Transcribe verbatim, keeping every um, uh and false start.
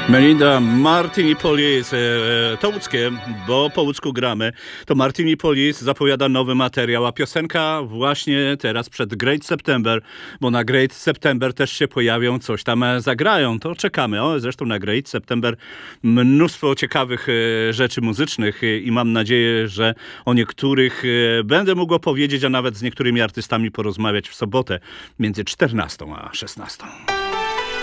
Melinda Martinipolis, to łódzkie, bo po łódzku gramy. To Martinipolis zapowiada nowy materiał, a piosenka właśnie teraz przed Great September, bo na Great September też się pojawią, coś tam zagrają. To czekamy. O, zresztą na Great September mnóstwo ciekawych rzeczy muzycznych i mam nadzieję, że o niektórych będę mógł powiedzieć, a nawet z niektórymi artystami porozmawiać w sobotę między czternastą a szesnastą.